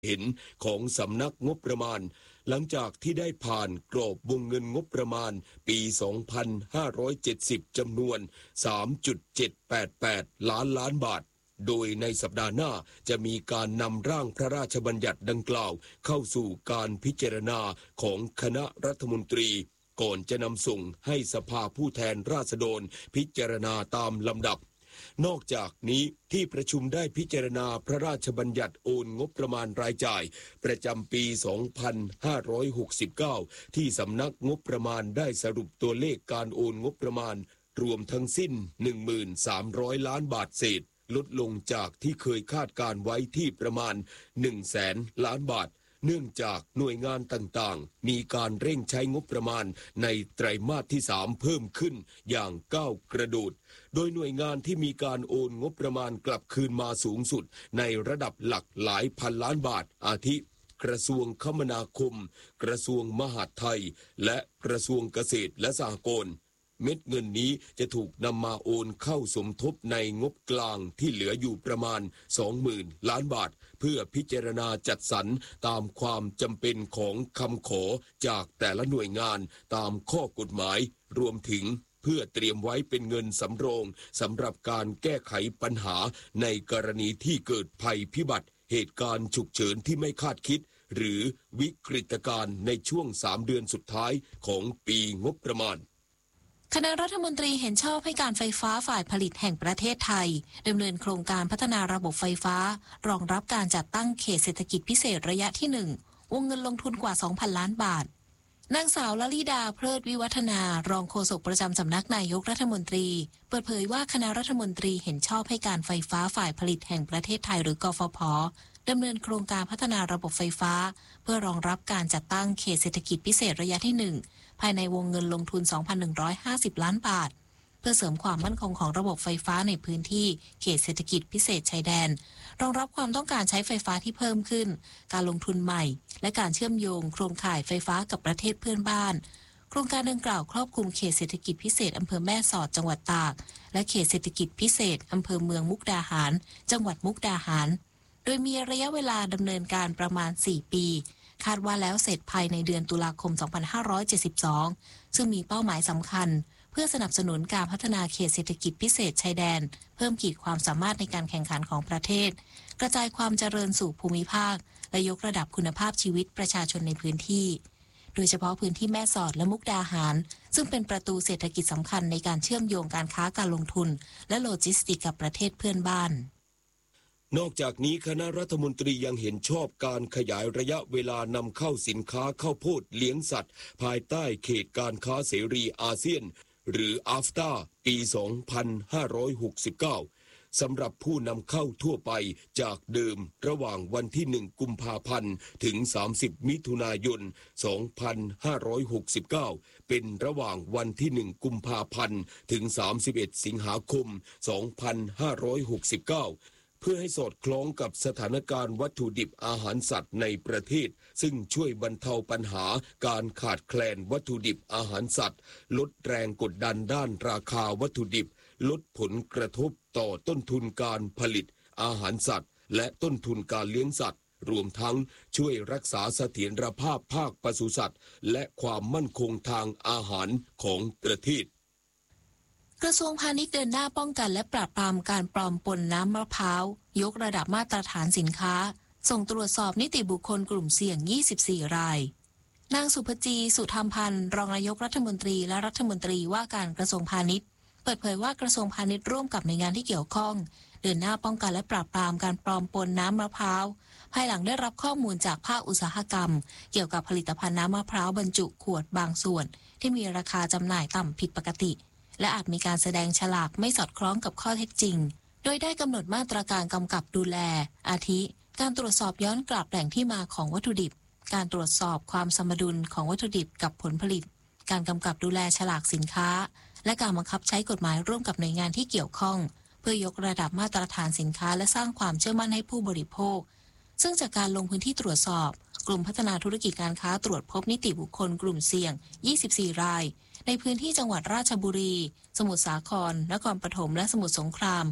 เห็นของสำนักงบประมาณหลังจากที่ได้ผ่านกรอบวงเงินงบประมาณปี 2570 จำนวน 3.788 ล้านบาทโดยในสัปดาห์หน้าจะมีการนำร่างพระราชบัญญัติดังกล่าวเข้าสู่การพิจารณาของคณะรัฐมนตรีก่อนจะนำส่งให้สภาผู้แทนราษฎรพิจารณาตามลำดับนอกจากนี้ที่ประชุมได้พิจารณาพระราชบัญญัติโอนงบประมาณรายจ่ายประจำปี 2569 ที่สำนักงบประมาณได้สรุปตัวเลขการโอนงบประมาณรวมทั้งสิ้น 13,000 ล้านบาทเศษลดลงจากที่เคยคาดการไว้ที่ประมาณ 100,000 ล้านบาทเนื่องจากหน่วยงานต่างๆมีการเร่งใช้งบประมาณในไตรมาสที่ 3 เพิ่มขึ้นอย่างก้าวกระโดดโดยหน่วยงานที่มีการโอนงบประมาณกลับคืนมาสูงสุดในระดับหลักหลายพันล้านบาทอาทิกระทรวงคมนาคมกระทรวงมหาดไทยและกระทรวงเกษตรและสหกรณ์เม็ดเงินนี้จะถูกนำมาโอนเข้าสมทบในงบกลางที่เหลืออยู่ประมาณ 20,000 ล้านบาทเพื่อพิจารณาจัดสรรตามความจำเป็นของคำขอจากแต่ละหน่วยงานตามข้อกฎหมายรวมถึงเพื่อเตรียมไว้เป็นเงินสำรองสำหรับการแก้ไขปัญหาในกรณีที่เกิดภัยพิบัติเหตุการณ์ฉุกเฉินที่ไม่คาดคิดหรือวิกฤตการณ์ในช่วง3 เดือนสุดท้ายของปีงบประมาณคณะรัฐมนตรีเห็นชอบให้การไฟฟ้าฝ่ายผลิตแห่งประเทศไทยดำเนินโครงการพัฒนาระบบไฟฟ้ารองรับการจัดตั้งเขตเศรษฐกิจพิเศษระยะที่ 1 วงเงินลงทุนกว่า 2,000 ล้านบาทนางสาวลลิดาเพลิดวิวัฒนารองโฆษกประจำสำนักนายกรัฐมนตรีเปิดเผยว่าคณะรัฐมนตรีเห็นชอบให้การไฟฟ้าฝ่ายผลิตแห่งประเทศไทยหรือกฟผ.ดำเนินโครงการพัฒนาระบบไฟฟ้าเพื่อรองรับการจัดตั้งเขตเศรษฐกิจพิเศษระยะที่ 1ภายในวงเงินลงทุน 2,150 ล้านบาทเพื่อเสริมความมั่นคงของระบบไฟฟ้าในพื้นที่เขตเศรษฐกิจพิเศษชายแดนรองรับความต้องการใช้ไฟฟ้าที่เพิ่มขึ้นการลงทุนใหม่และการเชื่อมโยงโครงข่ายไฟฟ้ากับประเทศเพื่อนบ้านโครงการดังกล่าวครอบคลุมเขตเศรษฐกิจพิเศษอำเภอแม่สอดจังหวัดตากและเขตเศรษฐกิจพิเศษอำเภอเมืองมุกดาหารจังหวัดมุกดาหารโดยมีระยะเวลาดำเนินการประมาณ 4 ปีคาดว่าแล้วเสร็จภายในเดือนตุลาคม 2572 ซึ่งมีเป้าหมายสำคัญเพื่อสนับสนุนการพัฒนาเขตเศรษฐกิจพิเศษชายแดนเพิ่มขีดความสามารถในการแข่งขันของประเทศกระจายความเจริญสู่ภูมิภาคและยกระดับคุณภาพชีวิตประชาชนในพื้นที่โดยเฉพาะพื้นที่แม่สอดและมุกดาหารซึ่งเป็นประตูเศรษฐกิจสำคัญในการเชื่อมโยงการค้าการลงทุนและโลจิสติกกับประเทศเพื่อนบ้านนอกจากนี้คณะรัฐมนตรียังเห็นชอบการขยายระยะเวลานำเข้าสินค้าข้าวโพดเลี้ยงสัตว์ภายใต้เขตการค้าเสรีอาเซียนหรือ AFTA ปี 2569 สำหรับผู้นำเข้าทั่วไปจากเดิมระหว่างวันที่ 1 กุมภาพันธ์ถึง 30 มิถุนายน 2569 เป็นระหว่างวันที่ 1 กุมภาพันธ์ถึง 31 สิงหาคม 2569เพื่อให้สอดคล้องกับสถานการณ์วัตถุดิบอาหารสัตว์ในประเทศซึ่งช่วยบรรเทาปัญหาการขาดแคลนวัตถุดิบอาหารสัตว์ลดแรงกดดันด้านราคาวัตถุดิบลดผลกระทบต่อต้นทุนการผลิตอาหารสัตว์และต้นทุนการเลี้ยงสัตว์รวมทั้งช่วยรักษาเสถียรภาพภาคปศุสัตว์และความมั่นคงทางอาหารของประเทศกระทรวงพาณิชย์เดินหน้าป้องกันและปราบปรามการปลอมปนน้ำมะพร้าวยกระดับมาตรฐานสินค้าส่งตรวจสอบนิติบุคคลกลุ่มเสี่ยง24รายนางสุภจีสุธรรมพันธ์รองนายกรัฐมนตรีและรัฐมนตรีว่าการกระทรวงพาณิชย์เปิดเผยว่ากระทรวงพาณิชย์ร่วมกับหน่วยงานที่เกี่ยวข้องเดินหน้าป้องกันและปราบปรามการปลอมปนน้ำมะพร้าวภายหลังได้รับข้อมูลจากภาคอุตสาหกรรมเกี่ยวกับผลิตภัณฑ์น้ำมะพร้าวบรรจุขวดบางส่วนที่มีราคาจำหน่ายต่ำผิดปกติและอาจมีการแสดงฉลากไม่สอดคล้องกับข้อเท็จจริงโดยได้กำหนดมาตรการกำกับดูแลอาทิการตรวจสอบย้อนกลับแหล่งที่มาของวัตถุดิบการตรวจสอบความสมดุลของวัตถุดิบกับผลผลิตการกำกับดูแลฉลากสินค้าและการบังคับใช้กฎหมายร่วมกับหน่วยงานที่เกี่ยวข้องเพื่อยกระดับมาตรฐานสินค้าและสร้างความเชื่อมั่นให้ผู้บริโภคซึ่งจากการลงพื้นที่ตรวจสอบกลุ่มพัฒนาธุรกิจการค้าตรวจพบนิติบุคคลกลุ่มเสี่ยง24รายในพื้นที่จังหวัดราชบุรีสมุทรสาครนครปฐมและสมุทรสงครามโ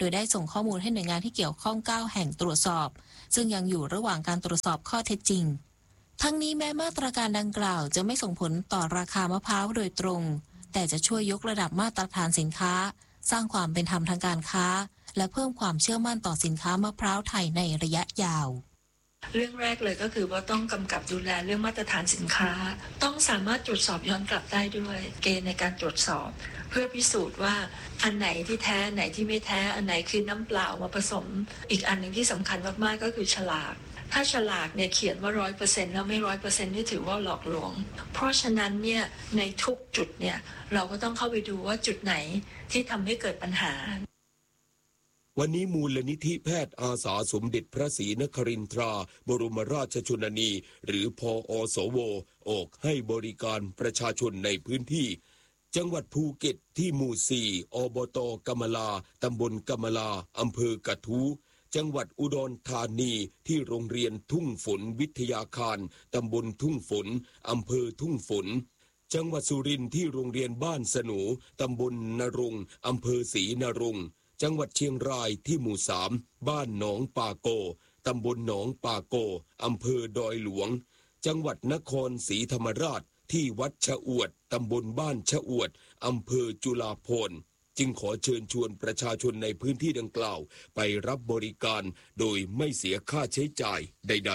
ดยได้ส่งข้อมูลให้หน่วยงานที่เกี่ยวข้อง9แห่งตรวจสอบซึ่งยังอยู่ระหว่างการตรวจสอบข้อเท็จจริงทั้งนี้แม้มาตรการดังกล่าวจะไม่ส่งผลต่อราคามะพร้าวโดยตรงแต่จะช่วยยกระดับมาตรฐานสินค้าสร้างความเป็นธรรมทางการค้าและเพิ่มความเชื่อมั่นต่อสินค้ามะพร้าวไทยในระยะยาวเรื่องแรกเลยก็คือว่าต้องกำกับดูแลเรื่องมาตรฐานสินค้าต้องสามารถตรวจสอบย้อนกลับได้ด้วยเกณฑ์ในการตรวจสอบเพื่อพิสูจน์ว่าอันไหนที่แท้อันไหนที่ไม่แท้อันไหนคือน้ำเปล่ามาผสมอีกอันหนึ่งที่สำคัญมากๆก็คือฉลากถ้าฉลากเนี่ยเขียนว่า 100% แล้วไม่ 100% นี่ถือว่าหลอกลวงเพราะฉะนั้นเนี่ยในทุกจุดเนี่ยเราก็ต้องเข้าไปดูว่าจุดไหนที่ทำให้เกิดปัญหาวันนี้มูลนิธิแพทย์อาสาสมเด็จพระศรีนครินทราบรมราชชนนีหรือพอสวออกให้บริการประชาชนในพื้นที่จังหวัดภูเก็ตที่หมู่4อบต.กำมะลาตำบลกำมะลาอำเภอกระทู้จังหวัดอุดรธานีที่โรงเรียนทุ่งฝนวิทยาคารตำบลทุ่งฝนอำเภอทุ่งฝนจังหวัดสุรินทร์ที่โรงเรียนบ้านสนูตำบลนรงอำเภอศรีนรงจังหวัดเชียงรายที่หมู่3บ้านหนองปาโกตำบลหนองปาโกอำเภอดอยหลวงจังหวัดนครศรีธรรมราชที่วัดชะอวดตำบลบ้านชะอวดอำเภอจุฬาภรณ์จึงขอเชิญชวนประชาชนในพื้นที่ดังกล่าวไปรับบริการโดยไม่เสียค่าใช้จ่ายใด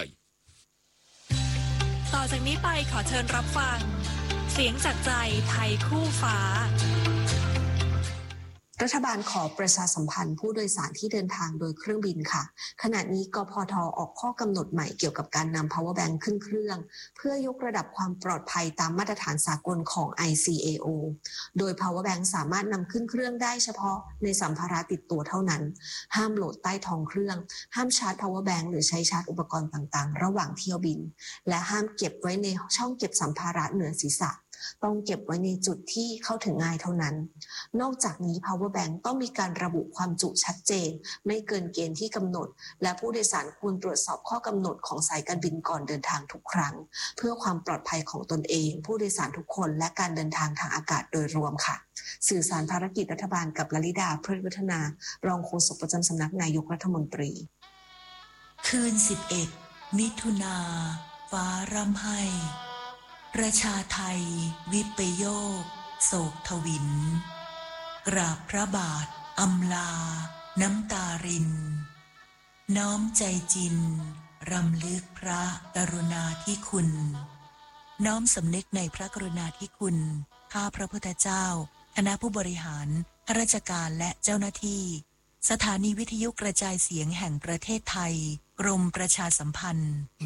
ๆต่อจากนี้ไปขอเชิญรับฟังเสียงจากใจไทยคู่ฟ้ารัฐบาลขอประชาสัมพันธ์ผู้โดยสารที่เดินทางโดยเครื่องบินค่ะขณะนี้กพท.ออกข้อกำหนดใหม่เกี่ยวกับการนำ power bank ขึ้นเครื่องเพื่อยกระดับความปลอดภัยตามมาตรฐานสากลของ ICAO โดย power bank สามารถนำขึ้นเครื่องได้เฉพาะในสัมภาระติดตัวเท่านั้นห้ามโหลดใต้ท้องเครื่องห้ามชาร์จ power bank หรือใช้ชาร์จอุปกรณ์ต่างๆระหว่างเที่ยวบินและห้ามเก็บไว้ในช่องเก็บสัมภาระเหนือศีรษะต้องเก็บไว้ในจุดที่เข้าถึงง่ายเท่านั้นนอกจากนี้ power bank ต้องมีการระบุความจุชัดเจนไม่เกินเกณฑ์ที่กำหนดและผู้โดยสารควรตรวจสอบข้อกำหนดของสายการบินก่อนเดินทางทุกครั้งเพื่อความปลอดภัยของตนเองผู้โดยสารทุกคนและการเดินทางทางอากาศโดยรวมค่ะสื่อสารภารกิจรัฐบาลกับลลิดาเพลิดวัฒนารองโฆษกประจำสำนักนายกรัฐมนตรีคืน11มิถุนาฟ้าร่ำไห้ประชาไทยวิปโยคโศกทวินกราบพระบาทอำลาน้ำตารินน้อมใจจินรำลึกพระกรุณาธิคุณน้อมสำนึกในพระกรุณาธิคุณข้าพระพุทธเจ้าคณะผู้บริหารข้าราชการและเจ้าหน้าที่สถานีวิทยุกระจายเสียงแห่งประเทศไทยกรมประชาสัมพันธ์